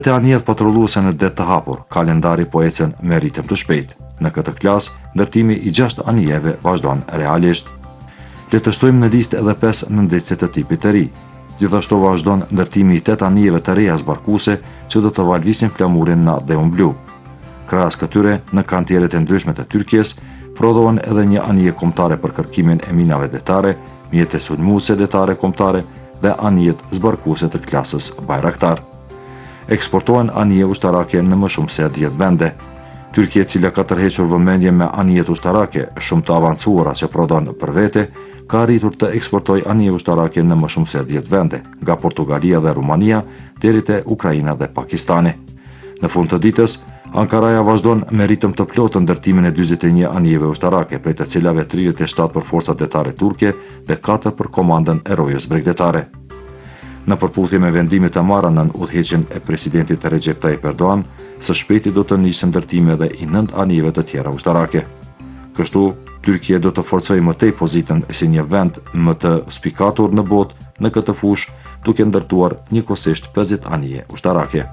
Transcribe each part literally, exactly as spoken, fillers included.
Te anijet patrolluese në det të hapur, kalendari po ecën me ritëm të shpejt. Në këtë klas, ndërtimi i gjashtë anijeve vazhdon realisht. Le të shtojmë në listë edhe pesë nëndecë të tipit të ri. Gjithashtu vazhdon ndërtimi i tetë anijeve të reja zbarkuese që do të valvisin flamurin në Dheun Blu. Krahas këtyre, në kantierët e ndryshme të Tyrkisë, prodhohen edhe një anije kombëtare për kërkimin e minave detare, mjete sulmuese detare kombëtare dhe anijet zbarkuese të klasës Bayraktar. Eksportohen anije ushtarake në më shumë se dhjetë vende. Tyrkia, e cila ka tërhequr vëmendje me anijet ushtarake shumë të avancuara që prodhon për vete, ka arritur të eksportojë anije ushtarake në më shumë se dhjetë vende, nga Portugalia dhe Rumania deri te Ukraina dhe Pakistani. Në fund të ditës, Ankaraja vazhdon me ritëm të plotë ndërtimin e dyzet e një anijeve ushtarake, prej të cilave tridhjetë e shtatë për forcat detare turke dhe katër për komandën e rojës bregdetare. Në përputhje me vendimet e marra në udhëheqjen e presidentit Recep Tayyip Erdogan, së shpejti do të nisë ndërtimi edhe i nënt anijeve të tjera ushtarake. Kështu, Tyrkia do të forcojë më tej pozitën si një vend më të spikatur në botë në këtë fushë, duke ndërtuar njëkohësisht pesëdhjetë anije ushtarake.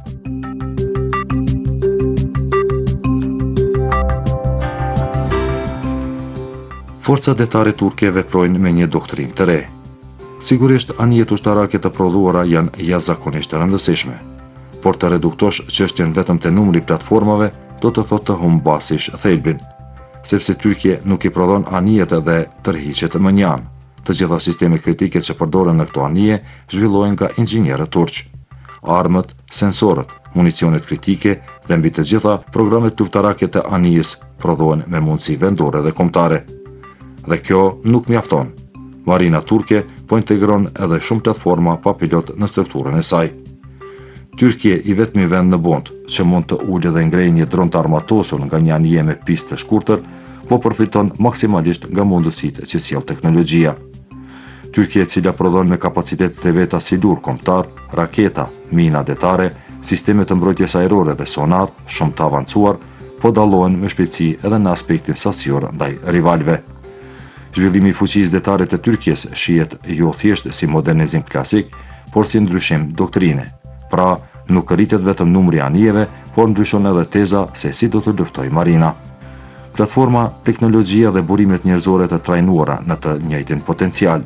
Forcat detare turke veprojnë me një doktrinë të re. Sigurisht, anijet ushtarake të prodhuara janë jashtëzakonisht të rëndësishme, por të reduktosh çështjen vetëm te numri i platformave do të thotë të humbasish thelbin, sepse Tyrkia nuk i prodhon anijet dhe tërhiqet më njanë. Të gjitha sistemet kritike që përdoren në këto anije zhvillohen nga inxhinierët turq. Armët, sensorët, municionet kritike dhe mbi të gjitha programet luftarake të anijes prodhohen me mundësi vendore dhe kombëtare. Dhe kjo nuk mjafton. Marina turke po integron edhe shumë platforma pa pilot në strukturën e saj. Tyrkia, i vetmi vend në botë që mund të ulë dhe ngrejë një dron të armatosur nga një anije me pistë të shkurtër, po përfiton maksimalisht nga mundësitë që sjell teknologjia. Tyrkia, e cila prodhon me kapacitetet e veta si lur kombëtar, raketa, mina detare, sisteme të mbrojtjes ajrore dhe sonar shumë të avancuar, po dallohen me shpejtësi edhe në aspektin sasior ndaj rivalëve. Zhvillimi i fuqisë detare të Tyrkisë shihet jo thjesht si modernizim klasik, por si ndryshim doktrine. Pra, nuk rritet vetëm numri anijeve, por ndryshon edhe teza se si do të luftoj marina. Platforma, teknologjia dhe burimet njerëzore të trajnuara në të njëjtin potencial.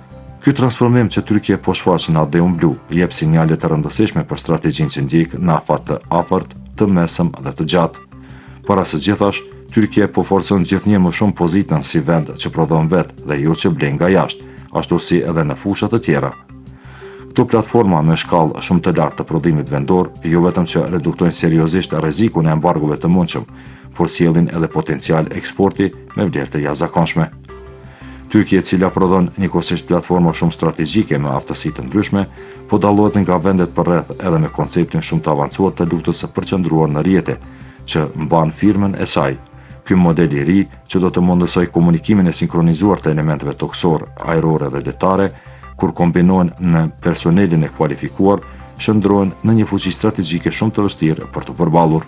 Ky transformim që Tyrkia po shfaq në Dheun Blu jep sinjale të rëndësishme për strategjinë që ndjek në afat të afërt, të mesëm dhe të gjatë. Para së gjithash, Tyrkia po forcon gjithnjë më shumë pozitën si vend që prodhon vetë dhe jo që blen nga jashtë, ashtu si edhe në fusha të tjera. Këto platforma me shkallë shumë të lartë të prodhimit vendor, jo vetëm që reduktojnë seriozisht rrezikun e embargove të mundshëm, por sjellin edhe potencial eksporti me vlerë të jashtëzakonshme. Tyrkia, e cila prodhon njëkohësisht platforma shumë strategjike me aftësi të ndryshme, po dallohet nga vendet përreth edhe me konceptin shumë të avancuar të luftës së përqendruar në rrjete, që mban firmën e saj. Ky model i ri që do të mundësoj komunikimin e sinkronizuar të elementeve toksor, ajrore dhe detare, kur kombinohen në personelin e kualifikuar, shndrohen në një fuqi strategjike shumë të vështirë për të përballur.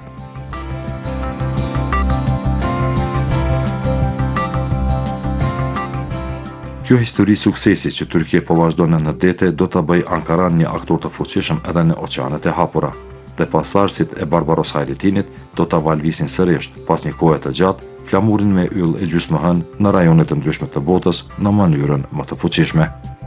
Kjo histori suksesi që Tyrkia po vazhdon në dete do ta bëjë Ankaran një aktor të fuqishëm edhe në oqeanet e hapura, dhe pasardhësit e Barbaros Hajretinit do ta valvisin sërish pas një kohe të gjatë flamurin me yll e gjysmëhën në rajonet të ndryshme të botës në mënyrën më të fuqishme.